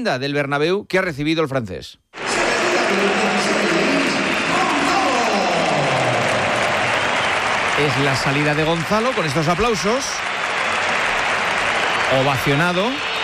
tremenda del Bernabéu que ha recibido el francés. Es la salida de Gonzalo con estos aplausos. Ovacionado.